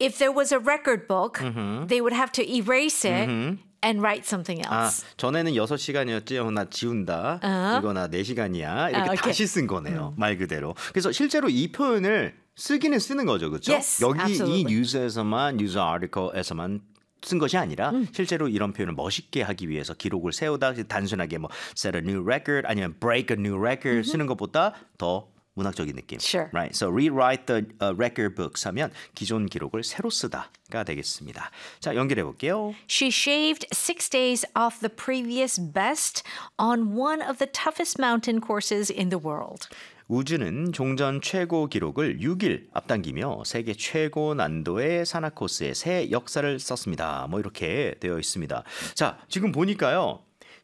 if there was a record book, they would have to erase it and write something else. 전에는 6시간이었지. 나 지운다. 이거 나 4시간이야. 이렇게 okay. 다시 쓴 거네요. 말 그대로. 그래서 실제로 이 표현을 쓰기는 쓰는 거죠. 그렇죠? Yes, 여기 absolutely. 이 뉴스에서만 뉴스 아티클에서만 쓴 것이 아니라 실제로 이런 표현을 멋있게 하기 위해서 기록을 세우다 단순하게 뭐 set a new record 아니면 break a new record 쓰는 것보다 더 문학적인 느낌. Sure. Right. So rewrite the record books 하면 기존 기록을 새로 쓰다가 되겠습니다. 자, 연결해 볼게요. She shaved 6 days off the previous best on one of the toughest mountain courses in the world. 우주는 종전 최고 기록을 6일 앞당기며 세계 최고 난도의 산악 코스의 새 역사를 썼습니다. 뭐 이렇게 되어 있습니다. 자, 지금 보니까요.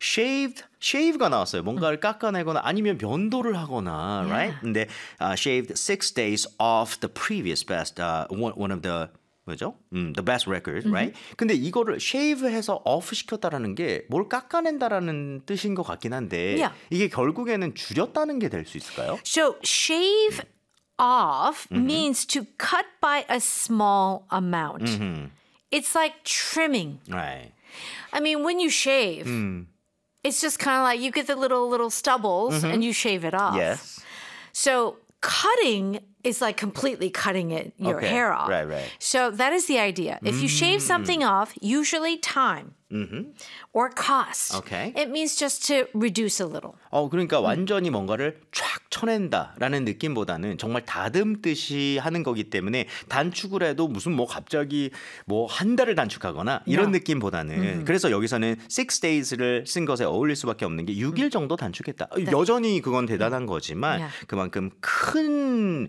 shave가 나왔어요. 뭔가를 깎아내거나 아니면 면도를 하거나, right? 근데 shaved 6 days off the previous best, one of the 뭐죠? The best record, right? 근데 이거를 shave해서 off 시켰다라는 게 뭘 깎아낸다라는 뜻인 것 같긴 한데 Yeah. 이게 결국에는 줄였다는 게 될 수 있을까요? So shave off means to cut by a small amount. It's like trimming. Right. I mean, when you shave, it's just kind of like you get the little stubbles and you shave it off. Yes. So cutting is like completely cutting your Okay. hair off. Right. So that is the idea. If you shave something off, usually time or cost, Okay. it means just to reduce a little. 그러니까 완전히 뭔가를 촥 쳐낸다라는 느낌보다는 정말 다듬듯이 하는 거기 때문에 단축을 해도 무슨 뭐 갑자기 뭐 한 달을 단축하거나 이런 느낌보다는 그래서 여기서는 6 days를 쓴 것에 어울릴 수밖에 없는 게 6일 정도 단축했다. 여전히 그건 대단한 거지만 Yeah. 그만큼 큰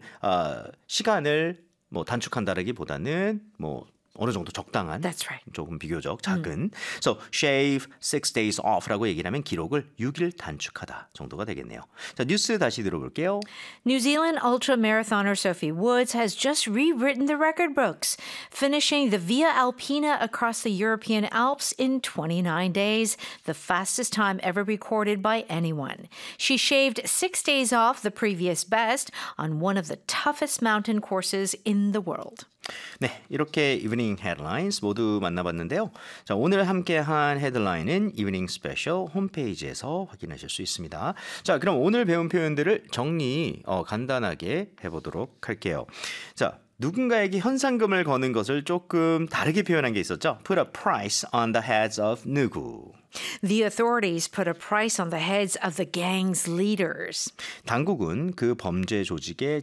시간을 뭐 단축한다라기보다는 뭐 어느 정도 적당한 That's right. 조금 비교적 작은 So shave 6 days off라고 얘기를 하면 기록을 6일 단축하다 정도가 되겠네요. 자, 뉴스 다시 들어볼게요. New Zealand ultra marathoner Sophie Woods has just rewritten the record books, finishing the Via Alpina across the European Alps in 29 days, the fastest time ever recorded by anyone. She shaved 6 days off the previous best on one of the toughest mountain courses in the world. 네, 이렇게 이브닝 헤드라인스 모두 만나봤는데요. 자, 오늘 함께한 헤드라인은 이브닝 스페셜 홈페이지에서 확인하실 수 있습니다. 자, 그럼 오늘 배운 표현들을 정리 간단하게 해보도록 할게요. 자, 누군가에게 현상금을 거는 것을 조금 다르게 표현한 게 있었죠. Put a price on the heads of 누구. The authorities put a price on the heads of the gang's leaders. 당국은 그 범죄 조직의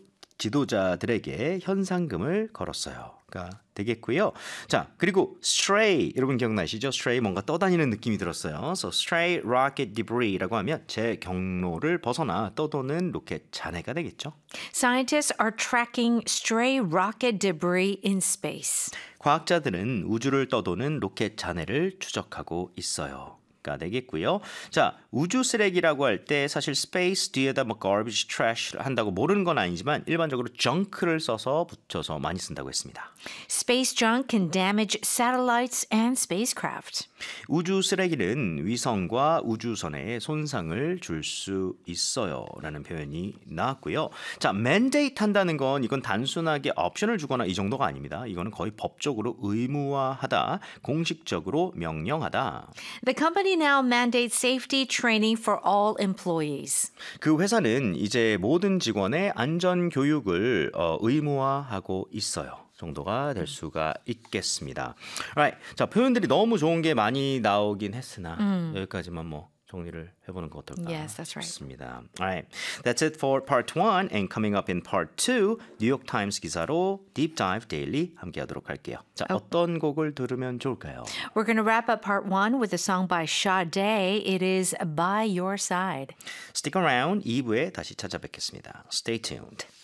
지도자들에게 현상금을 걸었어요.가 되겠고요. 자, 그리고 stray 여러분 기억나시죠? stray 뭔가 떠다니는 느낌이 들었어요. So stray rocket debris라고 하면 제 경로를 벗어나 떠도는 로켓 잔해가 되겠죠. Scientists are tracking stray rocket debris in space. 과학자들은 우주를 떠도는 로켓 잔해를 추적하고 있어요. 가 되겠고요. 자, 우주 쓰레기라고 할 때 사실 space 뒤에다 뭐 garbage, trash 한다고 모르는 건 아니지만 일반적으로 junk를 써서 붙여서 많이 쓴다고 했습니다. Space junk can damage satellites and spacecraft. 우주 쓰레기는 위성과 우주선에 손상을 줄 수 있어요. 라는 표현이 나왔고요. 자, mandate 한다는 건 이건 단순하게 옵션을 주거나 이 정도가 아닙니다. 이거는 거의 법적으로 의무화하다, 공식적으로 명령하다. The company now mandates safety training for all employees. 그 회사는 이제 모든 직원의 안전 교육을 의무화하고 있어요. 정도가 될 수가 있겠습니다. Alright. 자, 표현들이 너무 좋은 게 많이 나오긴 했으나 여기까지만 뭐 정리를 해보는 거 어떨까 Yes, that's right. 싶습니다. Alright. That's it for part 1 and coming up in part 2 뉴욕 타임스 기사로 Deep Dive Daily 함께하도록 할게요. 자, 어떤 곡을 들으면 좋을까요? We're going to wrap up part 1 with a song by Sade. It is By Your Side. Stick around 2부에 다시 찾아뵙겠습니다. Stay tuned.